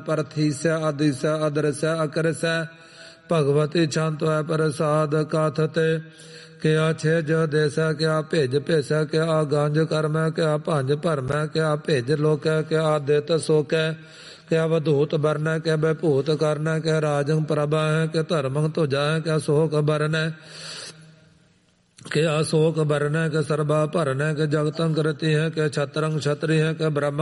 परथीसै आदिसै अदरसै अकरसै भगवती छंत है प्रसाद काथते क्या छेज देसै क्या भेज भेसै क्या गंज करमै क्या भंज भरमै क्या भेज लोकै क्या आदित सोकै क्या वधूत बरनै क्या विभूत करनै क्या राजं प्रभा है क्या धर्मं तुझा है क्या शोक बरनै क्या शोक बरनै क्या सर्बा भरनै क्या जगतं करती है क्या छत्रं छत्री है क्या ब्रह्म